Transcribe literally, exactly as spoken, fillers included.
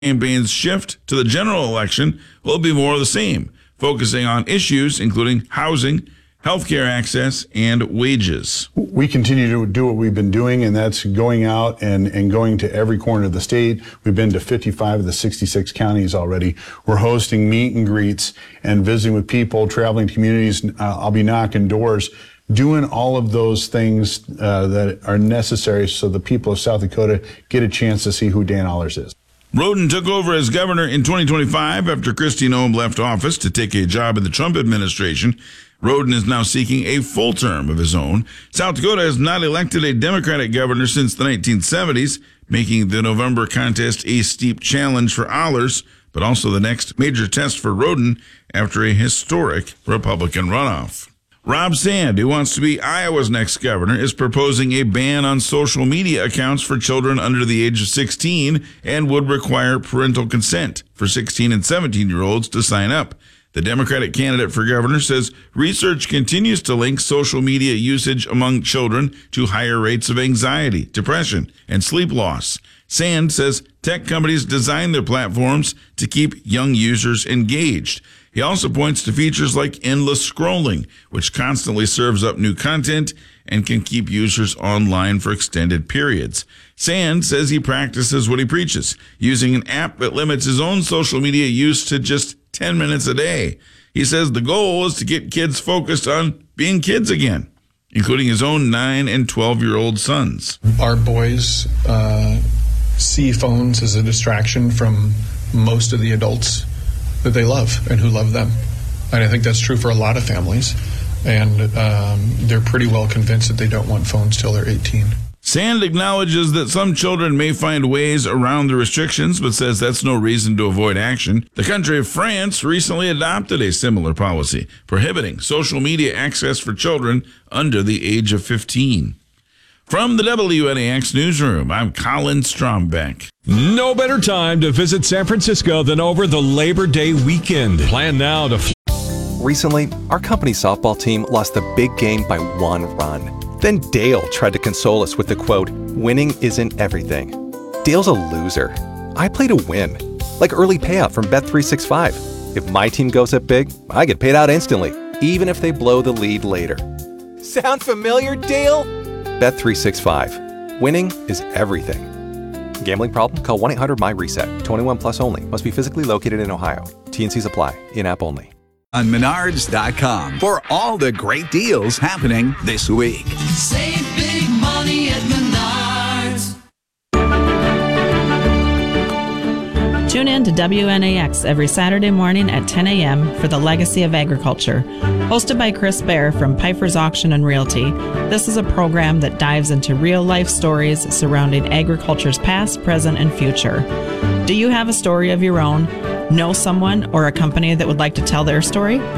campaign's shift to the general election will be more of the same, focusing on issues including housing, healthcare access, and wages. We continue to do what we've been doing, and that's going out and, and going to every corner of the state. We've been to fifty-five of the sixty-six counties already. We're hosting meet and greets and visiting with people, traveling to communities. Uh, I'll be knocking doors, doing all of those things uh, that are necessary so the people of South Dakota get a chance to see who Dan Allers is. Roden took over as governor in twenty twenty-five after Kristi Noem left office to take a job in the Trump administration. Roden is now seeking a full term of his own. South Dakota has not elected a Democratic governor since the nineteen seventies, making the November contest a steep challenge for Allers, but also the next major test for Roden after a historic Republican runoff. Rob Sand, who wants to be Iowa's next governor, is proposing a ban on social media accounts for children under the age of sixteen and would require parental consent for sixteen and seventeen-year-olds to sign up. The Democratic candidate for governor says research continues to link social media usage among children to higher rates of anxiety, depression, and sleep loss. Sand says tech companies design their platforms to keep young users engaged. He also points to features like endless scrolling, which constantly serves up new content and can keep users online for extended periods. Sand says he practices what he preaches, using an app that limits his own social media use to just ten minutes a day. He says the goal is to get kids focused on being kids again, including his own nine and twelve-year-old sons. Our boys uh, see phones as a distraction from most of the adults that they love and who love them. And I think that's true for a lot of families. And um, they're pretty well convinced that they don't want phones till they're eighteen. Sand acknowledges that some children may find ways around the restrictions, but says that's no reason to avoid action. The country of France recently adopted a similar policy, prohibiting social media access for children under the age of fifteen. From the W N A X Newsroom, I'm Colin Strombeck. No better time to visit San Francisco than over the Labor Day weekend. Plan now to... F- Recently, our company softball team lost the big game by one run. Then Dale tried to console us with the quote, "Winning isn't everything." Dale's a loser. I play to win. Like early payout from Bet three sixty-five. If my team goes up big, I get paid out instantly, even if they blow the lead later. Sound familiar, Dale? Bet three sixty-five. Winning is everything. Gambling problem? Call one eight hundred M Y reset. twenty-one plus only. Must be physically located in Ohio. T and Cs apply. In-app only. On Menards dot com for all the great deals happening this week. Save big money at Menards. Tune in to W N A X every Saturday morning at ten a.m. for the Legacy of Agriculture. Hosted by Chris Baer from Piper's Auction and Realty, this is a program that dives into real-life stories surrounding agriculture's past, present, and future. Do you have a story of your own? Know someone or a company that would like to tell their story?